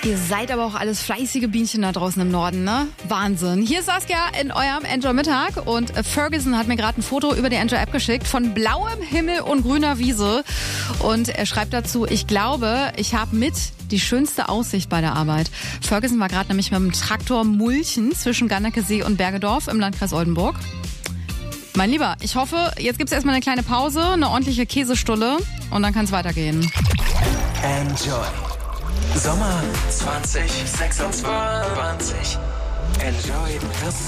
Ihr seid aber auch alles fleißige Bienchen da draußen im Norden, ne? Wahnsinn. Hier ist Saskia in eurem Enjoy Mittag und Ferguson hat mir gerade ein Foto über die Enjoy App geschickt von blauem Himmel und grüner Wiese und er schreibt dazu, ich glaube, ich habe mit die schönste Aussicht bei der Arbeit. Ferguson war gerade nämlich mit dem Traktor mulchen zwischen Ganneckesee und Bergedorf im Landkreis Oldenburg. Mein Lieber, ich hoffe, jetzt gibt's erstmal eine kleine Pause, eine ordentliche Käsestulle und dann kann es weitergehen. Enjoy. Sommer 2026. Enjoy.